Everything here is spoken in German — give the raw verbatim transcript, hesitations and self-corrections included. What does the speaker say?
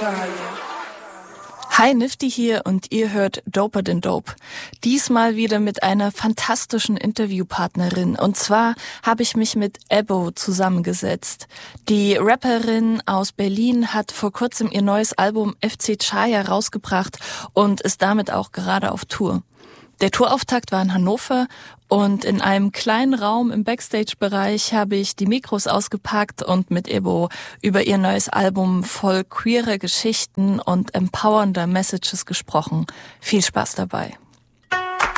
Hi, Nifty hier und ihr hört Doper than Dope. Diesmal wieder mit einer fantastischen Interviewpartnerin. Und zwar habe ich mich mit Ebbo zusammengesetzt. Die Rapperin aus Berlin hat vor kurzem ihr neues Album F C Chaya rausgebracht und ist damit auch gerade auf Tour. Der Tourauftakt war in Hannover und in einem kleinen Raum im Backstage-Bereich habe ich die Mikros ausgepackt und mit Ebbo über ihr neues Album voll queerer Geschichten und empowernder Messages gesprochen. Viel Spaß dabei.